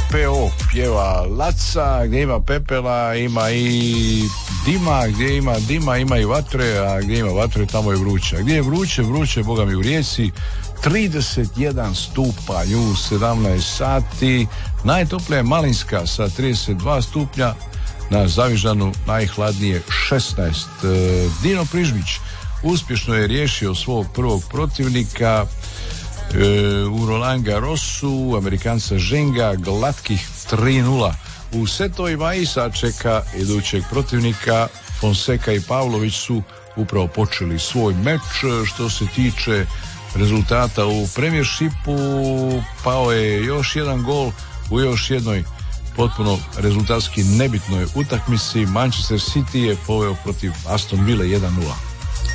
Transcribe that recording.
PO pjeva Laca, gdje ima pepela, ima i dima, gdje ima dima, ima i vatre, a gdje ima vatre, tamo je vruće. A gdje je vruće, vruće, boga mi u Rijeci, 31 stupanj u 17 sati, najtoplija je Malinska sa 32 stupnja, na Zavižanu najhladnije 16. Dino Prižmić uspješno je riješio svog prvog protivnika u Roland Garrosu, Amerikanca Ženga, glatkih 3-0. U setovima Isa čeka idućeg protivnika. Fonseca i Pavlović su upravo počeli svoj meč. Što se tiče rezultata u Premiershipu, pao je još jedan gol u još jednoj potpuno rezultatski nebitnoj utakmici. Manchester City je poveo protiv Aston Ville 1-0.